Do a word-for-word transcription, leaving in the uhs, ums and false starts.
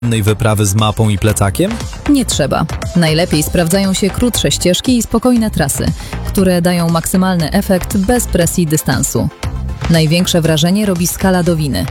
wyprawy z mapą i plecakiem? Nie trzeba. Najlepiej sprawdzają się krótsze ścieżki i spokojne trasy, które dają maksymalny efekt bez presji dystansu. Największe wrażenie robi skala Dowiny.